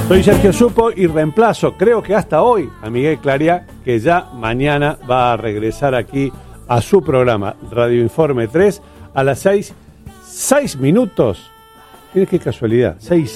Soy Sergio Supo y reemplazo, creo que hasta hoy, a Miguel Claria, que ya mañana va a regresar aquí a su programa Radio Informe 3 a las 6 minutos. Mira qué casualidad,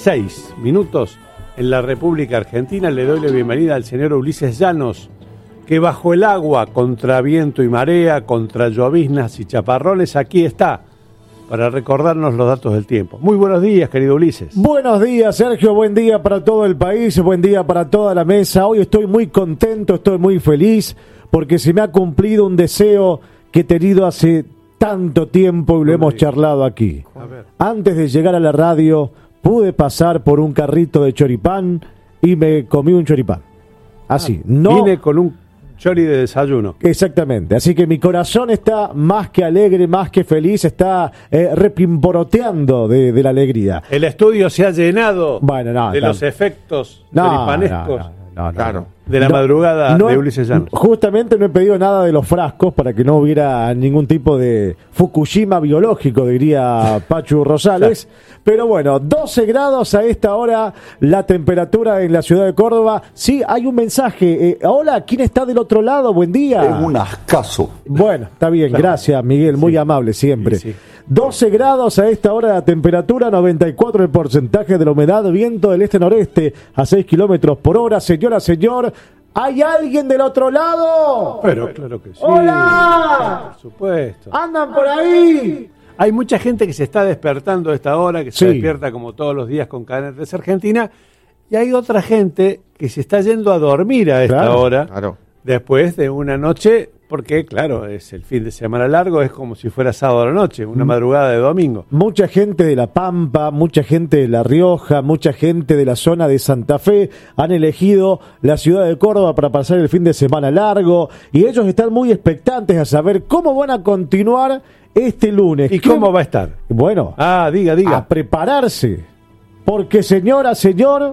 6 minutos en la República Argentina. Le doy la bienvenida al señor Ulises Llanos, que bajo el agua, contra viento y marea, contra lloviznas y chaparrones, aquí está para recordarnos los datos del tiempo. Muy buenos días, querido Ulises. Buenos días, Sergio. Buen día para todo el país, buen día para toda la mesa. Hoy estoy muy contento, estoy muy feliz, porque se me ha cumplido un deseo que he tenido hace tanto tiempo y lo hemos charlado aquí. Antes de llegar a la radio, pude pasar por un carrito de choripán y me comí un choripán. Así, no. Vine con un chori de desayuno. Exactamente, así que mi corazón está más que alegre, más que feliz, está repimporoteando de la alegría. El estudio se ha llenado de los efectos choripanescos. Claro. De la madrugada de Ulises Llanos. Justamente no he pedido nada de los frascos para que no hubiera ningún tipo de Fukushima biológico, diría Pachu Rosales. Pero bueno, 12 grados a esta hora la temperatura en la ciudad de Córdoba. Sí, hay un mensaje. Hola, ¿quién está del otro lado? Buen día. Es un ascazo. Bueno, está bien, gracias Miguel, muy amable siempre. Sí. 12 grados a esta hora la temperatura, 94 el porcentaje de la humedad, viento del este-noreste a 6 kilómetros por hora. Señora, señor, ¿hay alguien del otro lado? Pero claro que sí. ¡Hola! Por supuesto. ¡Andan por ahí! Hay mucha gente que se está despertando a esta hora, que se despierta como todos los días con Cadena 3 Argentina, y hay otra gente que se está yendo a dormir a esta hora, después de una noche. Porque, claro, es el fin de semana largo, es como si fuera sábado a la noche, una madrugada de domingo. Mucha gente de La Pampa, mucha gente de La Rioja, mucha gente de la zona de Santa Fe han elegido la ciudad de Córdoba para pasar el fin de semana largo y ellos están muy expectantes a saber cómo van a continuar este lunes. ¿Y cómo va a estar? Bueno, diga. A prepararse, porque señora, señor,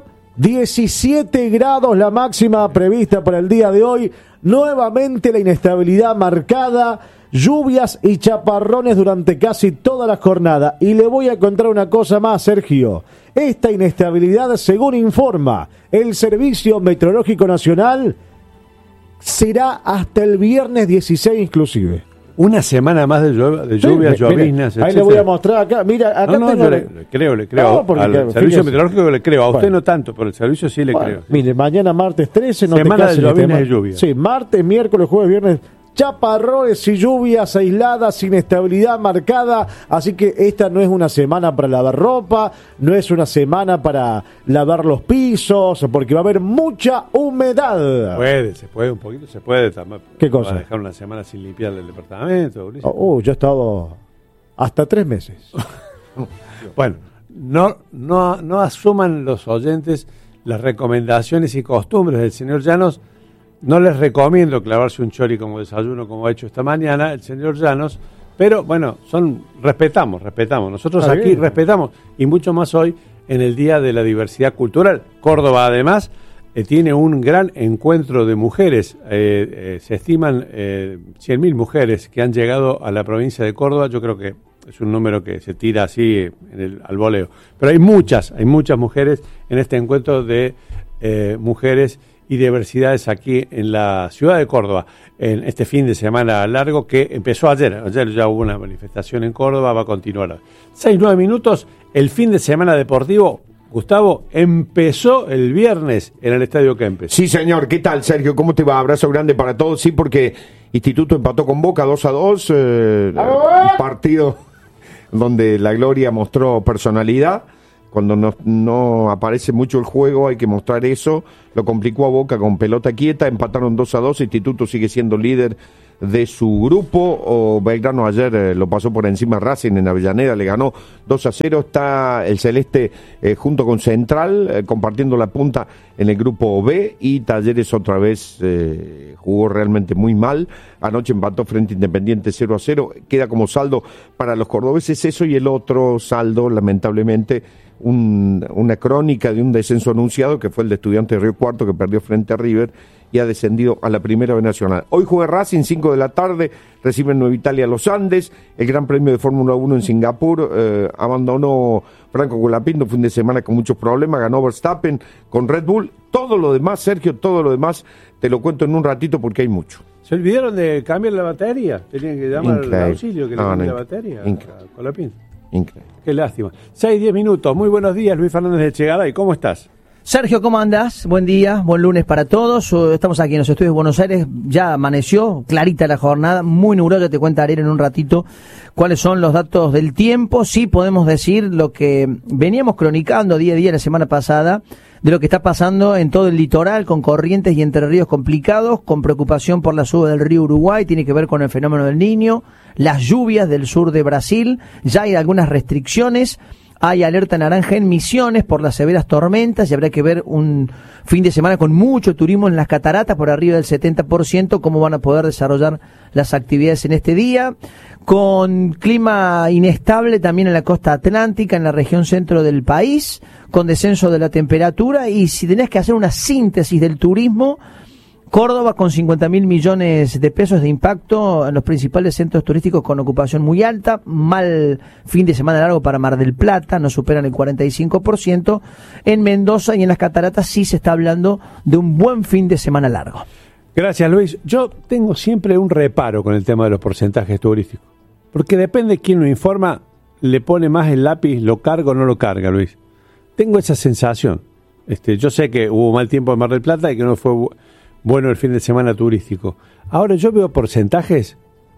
17 grados la máxima prevista para el día de hoy. Nuevamente la inestabilidad marcada, lluvias y chaparrones durante casi toda la jornada. Y le voy a contar una cosa más, Sergio. Esta inestabilidad, según informa el Servicio Meteorológico Nacional, será hasta el viernes 16 inclusive. Una semana más de lluvias, lloviznas, ahí le voy a mostrar acá. Mira, acá tengo... yo le creo. Al Servicio Meteorológico le creo. A usted no tanto, pero el servicio sí le creo. Mire, mañana martes 13, no semana de lloviznas y lluvia. Sí, martes, miércoles, jueves, viernes, chaparrones y lluvias aisladas, inestabilidad marcada. Así que esta no es una semana para lavar ropa, no es una semana para lavar los pisos, porque va a haber mucha humedad. Se puede un poquito, se puede también. ¿Qué cosa? Va a dejar una semana sin limpiar el departamento. Yo he estado hasta 3 meses. Bueno, no asuman los oyentes las recomendaciones y costumbres del señor Llanos. No les recomiendo clavarse un chori como desayuno, como ha hecho esta mañana el señor Llanos, pero bueno, respetamos. Nosotros aquí respetamos, y mucho más hoy en el Día de la Diversidad Cultural. Córdoba, además, tiene un gran encuentro de mujeres. Se estiman 100.000 mujeres que han llegado a la provincia de Córdoba. Yo creo que es un número que se tira así al voleo. Pero hay muchas mujeres en este encuentro de mujeres y diversidades aquí en la ciudad de Córdoba, en este fin de semana largo que empezó ayer. Ayer ya hubo una manifestación en Córdoba, va a continuar. 6-9 minutos, el fin de semana deportivo, Gustavo, empezó el viernes en el Estadio Kempes. Sí, señor. ¿Qué tal, Sergio? ¿Cómo te va? Abrazo grande para todos. Sí, porque Instituto empató con Boca 2-2, un partido donde la Gloria mostró personalidad. Cuando no aparece mucho el juego hay que mostrar eso. Lo complicó a Boca con pelota quieta, empataron 2-2, Instituto sigue siendo líder de su grupo. Belgrano ayer lo pasó por encima Racing en Avellaneda, le ganó 2-0. Está el Celeste junto con Central compartiendo la punta en el grupo B, y Talleres otra vez jugó realmente muy mal. Anoche empató frente a Independiente 0-0. Queda como saldo para los cordobeses eso, y el otro saldo, lamentablemente, una crónica de un descenso anunciado, que fue el de Estudiantes de Río Cuarto, que perdió frente a River, y ha descendido a la Primera B Nacional. Hoy juega Racing, 5 de la tarde, recibe Nueva Italia a los Andes, el Gran Premio de Fórmula 1 en Singapur, abandonó Franco Colapinto, fin de semana con muchos problemas, ganó Verstappen con Red Bull. Todo lo demás, Sergio, todo lo demás te lo cuento en un ratito porque hay mucho. ¿Se olvidaron de cambiar la batería? Tenían que llamar al auxilio que le cambie la batería increíble. A Colapinto. Increíble. Qué lástima. 6-10 minutos. Muy buenos días, Luis Fernández de Echegaray. ¿Cómo estás? Sergio, ¿cómo andás? Buen día, buen lunes para todos. Estamos aquí en los estudios de Buenos Aires. Ya amaneció, clarita la jornada, muy nublado. Te cuenta Ariel en un ratito cuáles son los datos del tiempo. Sí podemos decir lo que veníamos cronicando día a día la semana pasada, de lo que está pasando en todo el litoral, con corrientes y entre ríos complicados, con preocupación por la suba del río Uruguay, tiene que ver con el fenómeno del Niño, las lluvias del sur de Brasil, ya hay algunas restricciones. Hay alerta naranja en Misiones por las severas tormentas y habrá que ver un fin de semana con mucho turismo en las cataratas, por arriba del 70%, cómo van a poder desarrollar las actividades en este día. Con clima inestable también en la costa atlántica, en la región centro del país, con descenso de la temperatura. Y si tenés que hacer una síntesis del turismo, Córdoba con 50.000 millones de pesos de impacto en los principales centros turísticos con ocupación muy alta, mal fin de semana largo para Mar del Plata, no superan el 45%, en Mendoza y en las cataratas sí se está hablando de un buen fin de semana largo. Gracias, Luis. Yo tengo siempre un reparo con el tema de los porcentajes turísticos, porque depende de quién lo informa, le pone más el lápiz, lo carga o no lo carga, Luis. Tengo esa sensación. Yo sé que hubo mal tiempo en Mar del Plata y que no fue bueno el fin de semana turístico. Ahora yo veo porcentajes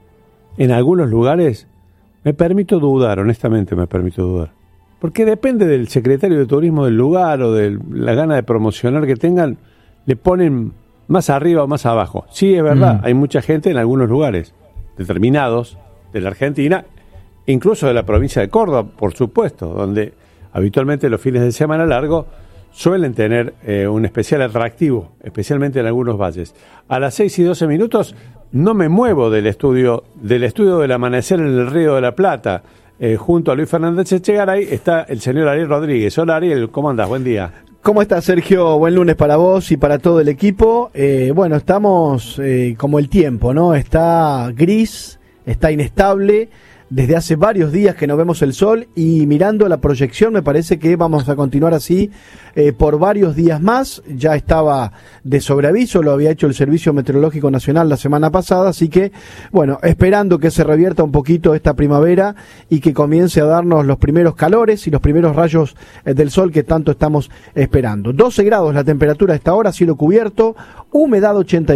en algunos lugares, me permito dudar, honestamente me permito dudar. Porque depende del secretario de turismo del lugar o de la gana de promocionar que tengan, le ponen más arriba o más abajo. Sí, es verdad, hay mucha gente en algunos lugares determinados de la Argentina, incluso de la provincia de Córdoba, por supuesto, donde habitualmente los fines de semana largo suelen tener un especial atractivo, especialmente en algunos valles. A las 6:12 minutos no me muevo del estudio del amanecer en el Río de la Plata. Junto a Luis Fernández Echegaray está el señor Ariel Rodríguez. Hola Ariel, ¿cómo andás? Buen día. ¿Cómo estás, Sergio? Buen lunes para vos y para todo el equipo. Bueno, estamos como el tiempo, ¿no? Está gris, está inestable. Desde hace varios días que no vemos el sol y mirando la proyección me parece que vamos a continuar así por varios días más. Ya estaba de sobreaviso, lo había hecho el Servicio Meteorológico Nacional la semana pasada, así que bueno, esperando que se revierta un poquito esta primavera y que comience a darnos los primeros calores y los primeros rayos del sol que tanto estamos esperando. 12 grados la temperatura a esta hora, cielo cubierto, humedad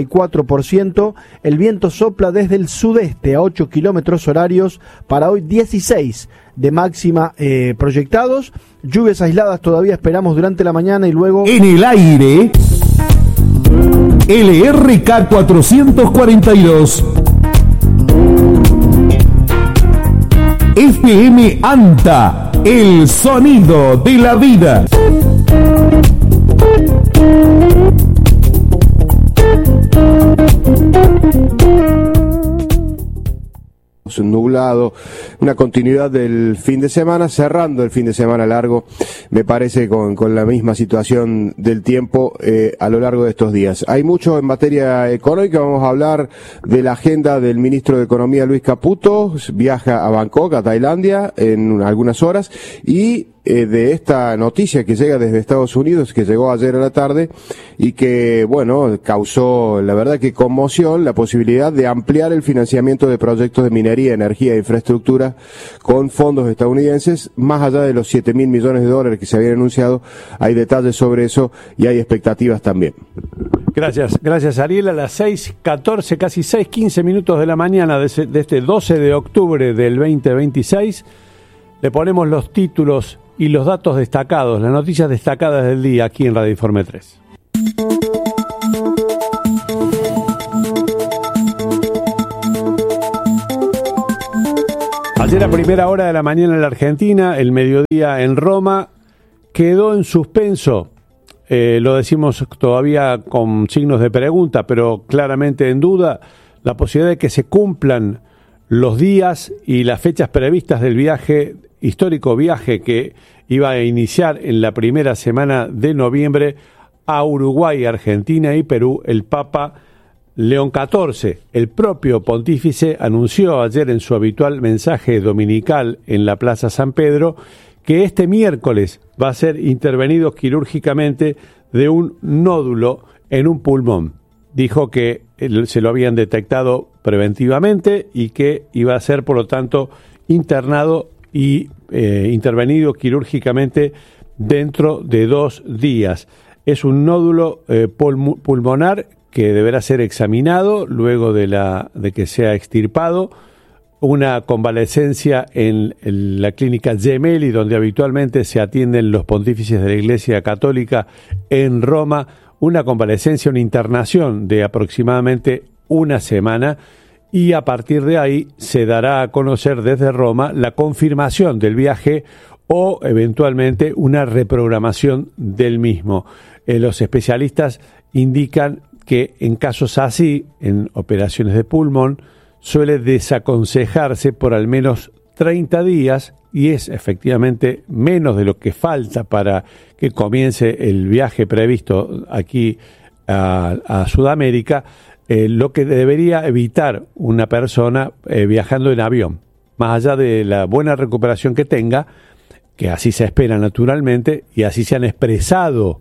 84%, el viento sopla desde el sudeste a 8 kilómetros horarios, para hoy 16 de máxima proyectados, lluvias aisladas todavía esperamos durante la mañana y luego... En el aire, LRK 442, FM ANTA, el sonido de la vida. Nublado, una continuidad del fin de semana, cerrando el fin de semana largo, me parece con la misma situación del tiempo a lo largo de estos días. Hay mucho en materia económica, vamos a hablar de la agenda del ministro de Economía Luis Caputo, viaja a Bangkok, a Tailandia, en algunas horas, y de esta noticia que llega desde Estados Unidos, que llegó ayer a la tarde y que, bueno, causó, la verdad que conmoción, la posibilidad de ampliar el financiamiento de proyectos de minería, energía e infraestructura con fondos estadounidenses, más allá de los 7.000 millones de dólares que se habían anunciado. Hay detalles sobre eso y hay expectativas también. Gracias Ariel. A las 6:14, casi 6:15 minutos de la mañana de este 12 de octubre del 2026, le ponemos los títulos y los datos destacados, las noticias destacadas del día aquí en Radio Informe 3. Ayer a primera hora de la mañana en la Argentina, el mediodía en Roma, quedó en suspenso, lo decimos todavía con signos de pregunta, pero claramente en duda, la posibilidad de que se cumplan los días y las fechas previstas del histórico viaje que iba a iniciar en la primera semana de noviembre a Uruguay, Argentina y Perú el Papa León XIV. El propio pontífice anunció ayer en su habitual mensaje dominical en la Plaza San Pedro que este miércoles va a ser intervenido quirúrgicamente de un nódulo en un pulmón. Dijo que se lo habían detectado preventivamente y que iba a ser, por lo tanto, internado y intervenido quirúrgicamente dentro de 2 días. Es un nódulo pulmonar que deberá ser examinado luego de que sea extirpado. Una convalecencia en la clínica Gemelli, donde habitualmente se atienden los pontífices de la Iglesia Católica en Roma. Una convalecencia, una internación de aproximadamente 1 semana, y a partir de ahí se dará a conocer desde Roma la confirmación del viaje o eventualmente una reprogramación del mismo. Los especialistas indican que en casos así, en operaciones de pulmón, suele desaconsejarse por al menos 30 días, y es efectivamente menos de lo que falta para que comience el viaje previsto aquí a Sudamérica, lo que debería evitar una persona viajando en avión. Más allá de la buena recuperación que tenga, que así se espera naturalmente, y así se han expresado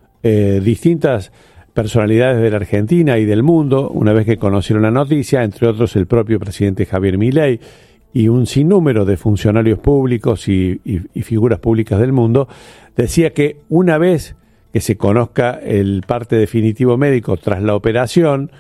distintas personalidades de la Argentina y del mundo una vez que conocieron la noticia, entre otros el propio presidente Javier Milei y un sinnúmero de funcionarios públicos y figuras públicas del mundo. Decía que una vez que se conozca el parte definitivo médico tras la operación,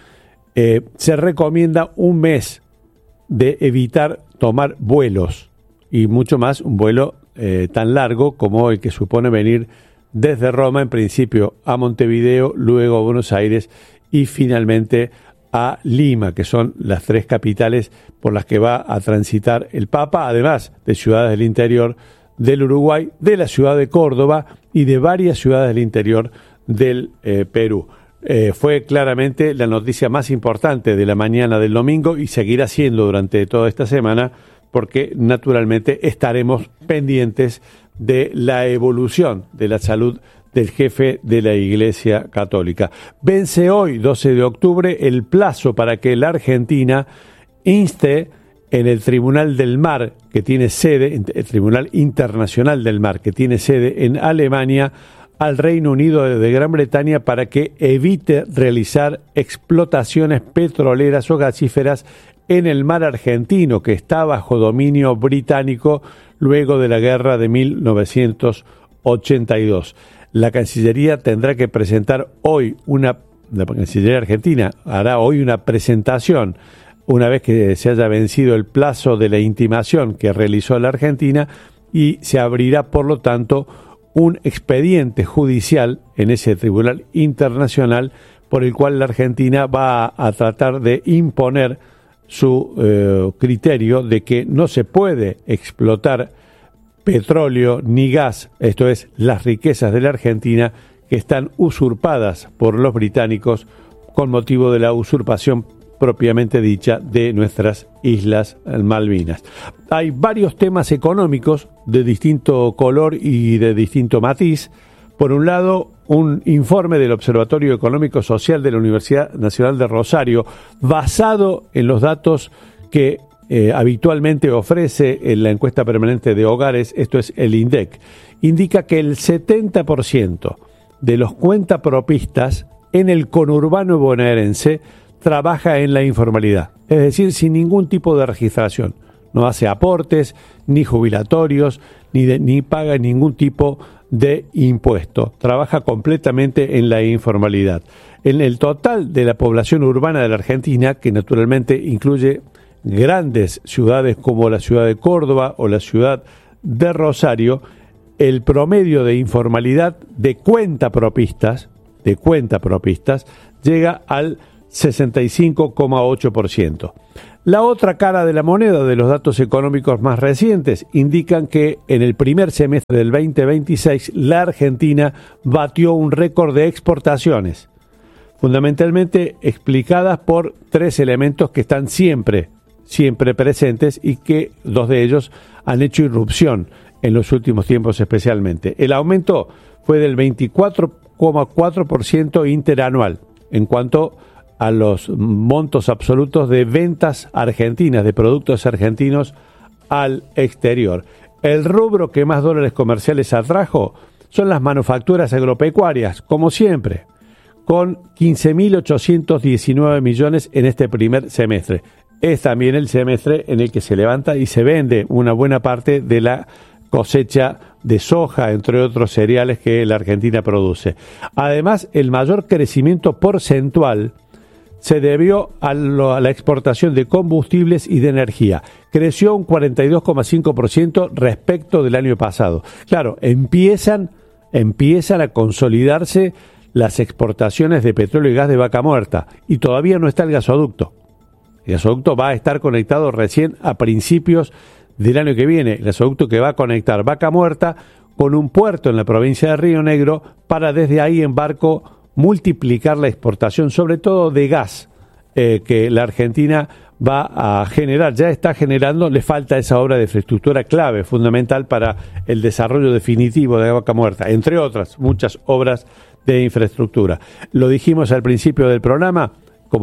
se recomienda 1 mes de evitar tomar vuelos, y mucho más un vuelo tan largo como el que supone venir desde Roma, en principio a Montevideo, luego a Buenos Aires y finalmente a Lima, que son las 3 capitales por las que va a transitar el Papa, además de ciudades del interior del Uruguay, de la ciudad de Córdoba y de varias ciudades del interior del Perú. Fue claramente la noticia más importante de la mañana del domingo y seguirá siendo durante toda esta semana, porque naturalmente estaremos pendientes de la evolución de la salud del jefe de la Iglesia Católica. Vence hoy, 12 de octubre, el plazo para que la Argentina inste en el Tribunal del Mar, que tiene sede, el Tribunal Internacional del Mar, que tiene sede en Alemania, al Reino Unido de Gran Bretaña para que evite realizar explotaciones petroleras o gasíferas en el mar argentino, que está bajo dominio británico luego de la guerra de 1982. La Cancillería tendrá que presentar hoy la Cancillería Argentina hará hoy una presentación, una vez que se haya vencido el plazo de la intimación que realizó la Argentina, y se abrirá, por lo tanto, un expediente judicial en ese tribunal internacional por el cual la Argentina va a tratar de imponer su criterio de que no se puede explotar petróleo ni gas, esto es, las riquezas de la Argentina, que están usurpadas por los británicos con motivo de la usurpación propiamente dicha de nuestras Islas Malvinas. Hay varios temas económicos de distinto color y de distinto matiz. Por un lado, un informe del Observatorio Económico Social de la Universidad Nacional de Rosario, basado en los datos que habitualmente ofrece en la encuesta permanente de hogares, esto es el INDEC, indica que el 70% de los cuentapropistas en el conurbano bonaerense trabaja en la informalidad, es decir, sin ningún tipo de registración. No hace aportes, ni jubilatorios, ni paga ningún tipo de impuesto. Trabaja completamente en la informalidad. En el total de la población urbana de la Argentina, que naturalmente incluye grandes ciudades como la ciudad de Córdoba o la ciudad de Rosario, el promedio de informalidad de cuentapropistas llega al 65,8%. La otra cara de la moneda de los datos económicos más recientes indican que en el primer semestre del 2026 la Argentina batió un récord de exportaciones, fundamentalmente explicadas por 3 elementos que están siempre presentes y que 2 de ellos han hecho irrupción en los últimos tiempos especialmente. El aumento fue del 24,4% 1,4% interanual en cuanto a los montos absolutos de ventas argentinas, de productos argentinos al exterior. El rubro que más dólares comerciales atrajo son las manufacturas agropecuarias, como siempre, con 15.819 millones en este primer semestre. Es también el semestre en el que se levanta y se vende una buena parte de la cosecha de soja, entre otros cereales que la Argentina produce. Además, el mayor crecimiento porcentual se debió a la exportación de combustibles y de energía. Creció un 42,5% respecto del año pasado. Claro, empiezan a consolidarse las exportaciones de petróleo y gas de Vaca Muerta y todavía no está el gasoducto. El gasoducto va a estar conectado recién a principios del año que viene. El gasoducto que va a conectar Vaca Muerta con un puerto en la provincia de Río Negro para desde ahí en barco multiplicar la exportación, sobre todo de gas, que la Argentina va a generar, ya está generando. Le falta esa obra de infraestructura clave, fundamental para el desarrollo definitivo de Vaca Muerta, entre otras muchas obras de infraestructura. Lo dijimos al principio del programa,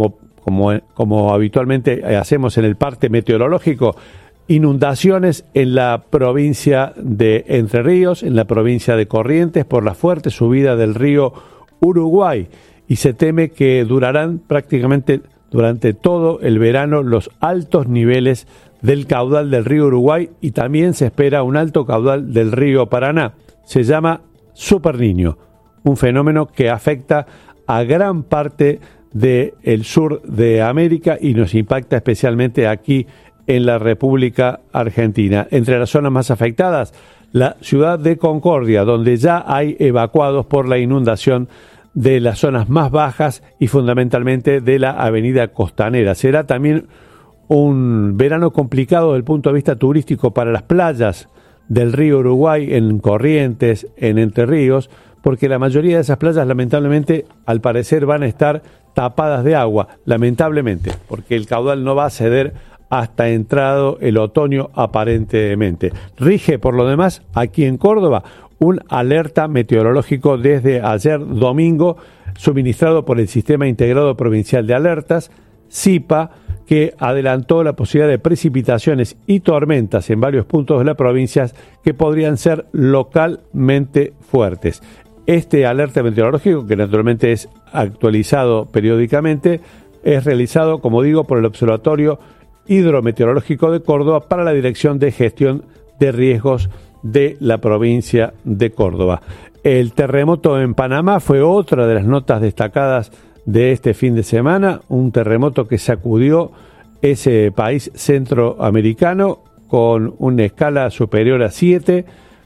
como habitualmente hacemos en el parte meteorológico, inundaciones en la provincia de Entre Ríos, en la provincia de Corrientes, por la fuerte subida del río Uruguay, y se teme que durarán prácticamente durante todo el verano los altos niveles del caudal del río Uruguay, y también se espera un alto caudal del río Paraná. Se llama Super Niño, un fenómeno que afecta a gran parte del sur de América y nos impacta especialmente aquí en la República Argentina. Entre las zonas más afectadas, la ciudad de Concordia, donde ya hay evacuados por la inundación de las zonas más bajas y fundamentalmente de la avenida Costanera. Será también un verano complicado desde el punto de vista turístico para las playas del río Uruguay, en Corrientes, en Entre Ríos, porque la mayoría de esas playas lamentablemente al parecer van a estar tapadas de agua, lamentablemente, porque el caudal no va a ceder hasta entrado el otoño aparentemente. Rige por lo demás aquí en Córdoba un alerta meteorológico desde ayer domingo, suministrado por el Sistema Integrado Provincial de Alertas, SIPA, que adelantó la posibilidad de precipitaciones y tormentas en varios puntos de la provincia que podrían ser localmente fuertes. Este alerta meteorológico, que naturalmente es actualizado periódicamente, es realizado, como digo, por el Observatorio Hidrometeorológico de Córdoba para la Dirección de Gestión de Riesgos de la provincia de Córdoba. El terremoto en Panamá fue otra de las notas destacadas de este fin de semana, un terremoto que sacudió ese país centroamericano con una escala superior a 7,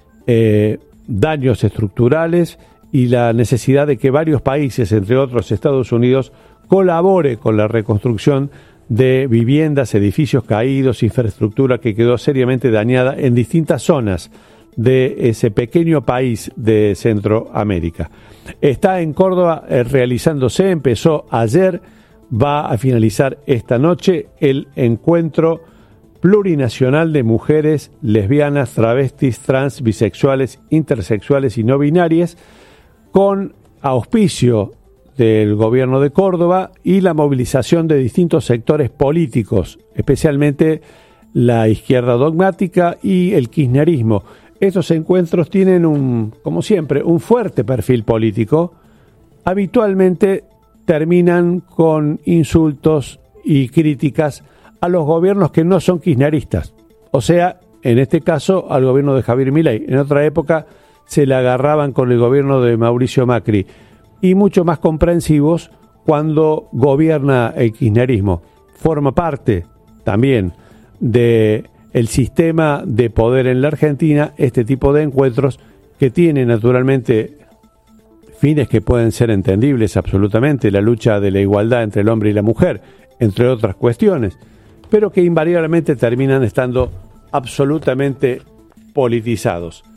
daños estructurales y la necesidad de que varios países, entre otros Estados Unidos, colabore con la reconstrucción de viviendas, edificios caídos, infraestructura que quedó seriamente dañada en distintas zonas de ese pequeño país de Centroamérica. Está en Córdoba realizándose, empezó ayer, va a finalizar esta noche el encuentro plurinacional de mujeres lesbianas, travestis, trans, bisexuales, intersexuales y no binarias, con auspicio del gobierno de Córdoba y la movilización de distintos sectores políticos, especialmente la izquierda dogmática y el kirchnerismo. Estos encuentros tienen como siempre, un fuerte perfil político. Habitualmente terminan con insultos y críticas a los gobiernos que no son kirchneristas. O sea, en este caso, al gobierno de Javier Milei. En otra época se le agarraban con el gobierno de Mauricio Macri. Y mucho más comprensivos cuando gobierna el kirchnerismo. Forma parte también del sistema de poder en la Argentina este tipo de encuentros que tienen naturalmente fines que pueden ser entendibles absolutamente, la lucha de la igualdad entre el hombre y la mujer, entre otras cuestiones, pero que invariablemente terminan estando absolutamente politizados.